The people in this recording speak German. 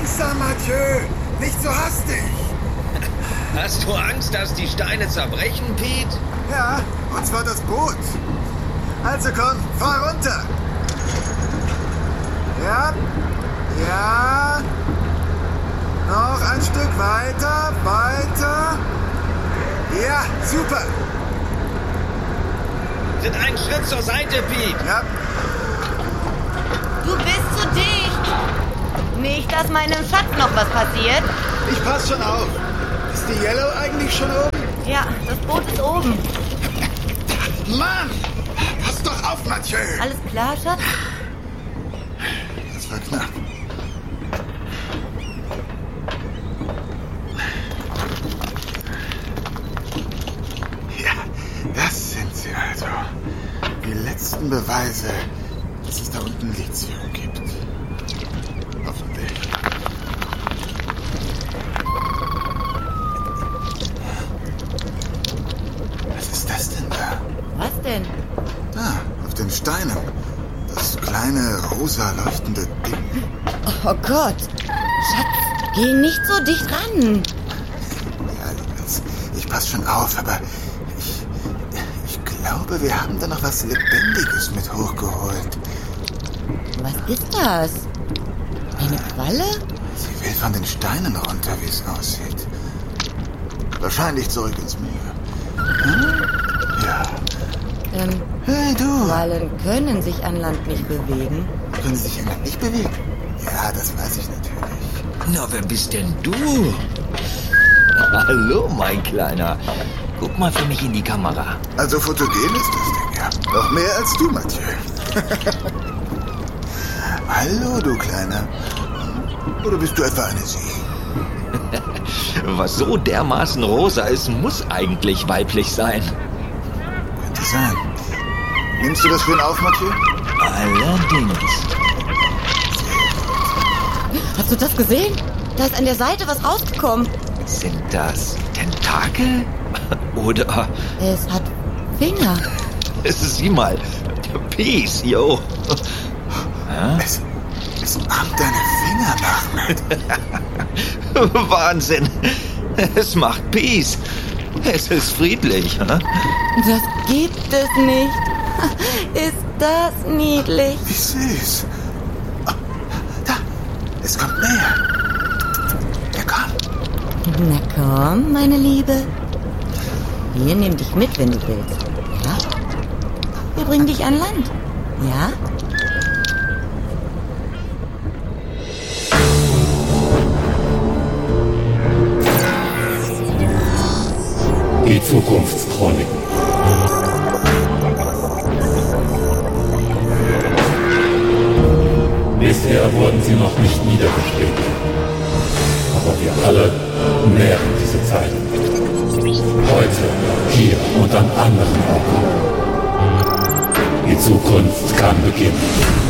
Langsam, Mathieu! Nicht so hastig! Hast du Angst, dass die Steine zerbrechen, Pete? Ja, und zwar das Boot. Also komm, fahr runter! Ja, ja. Noch ein Stück weiter, weiter. Ja, super. Tritt einen Schritt zur Seite, Pete. Ja, Du bist zu dicht. Nicht, dass meinem Schatz noch was passiert. ich pass schon auf. Ist die Yellow eigentlich schon oben? Ja, das Boot ist oben. Mann! Pass doch auf, Mathieu! Alles klar, Schatz? Das war knapp. Ja, das sind sie also. Die letzten Beweise, dass es da unten Lithium gibt. Hoffentlich. Was ist das denn da? Was denn? Da, auf den Steinen. Das kleine, rosa leuchtende Ding. Oh Gott. Schatz, geh nicht so dicht ran. Ja, ich pass schon auf, aber ich glaube, wir haben da noch was Lebendiges mit hochgeholt. Was ist das? Eine Qualle? Sie will von den Steinen runter, wie es aussieht. Wahrscheinlich zurück ins Meer. Hm? Ja. Hey, du! Quallen können sich an Land nicht bewegen. Können Sie sich eigentlich nicht bewegen? Ja, das weiß ich natürlich. Na, wer bist denn du? Hallo, mein Kleiner. Guck mal für mich in die Kamera. Also fotogen ist das Ding, ja. Noch mehr als du, Mathieu. Hallo, du Kleiner. Oder bist du etwa eine Sie? Was so dermaßen rosa ist, muss eigentlich weiblich sein. Könnte sein. Nimmst du das für ihn auf, Mathieu? Allerdings. Hast du das gesehen? Da ist an der Seite was rausgekommen. Sind das Tentakel? Oder Es hat Finger. sieh mal, Peace, yo. Es ahmt deine Finger nach, Matt. Wahnsinn. Es macht Peace. Es ist friedlich. Hm? Das gibt es nicht. Ist das niedlich? Wie süß. Oh, da, es kommt näher. Ja, komm. Na komm, meine Liebe. Wir nehmen dich mit, wenn du willst. Ja? Wir bringen dich an Land. Ja? Die Zukunftschroniken. Bisher wurden sie noch nicht niedergeschrieben. Aber wir alle nähren diese Zeiten. Heute, hier und an anderen Orten. Die Zukunft kann beginnen.